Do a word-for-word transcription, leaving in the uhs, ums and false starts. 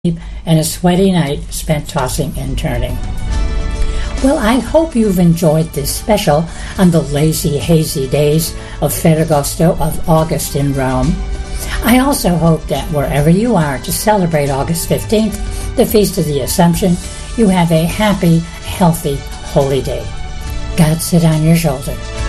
and a sweaty night spent tossing and turning. Well, I hope you've enjoyed this special on the lazy, hazy days of Ferragosto of August in Rome. I also hope that wherever you are to celebrate August fifteenth, the Feast of the Assumption, you have a happy, healthy, holy day. God sit on your shoulder.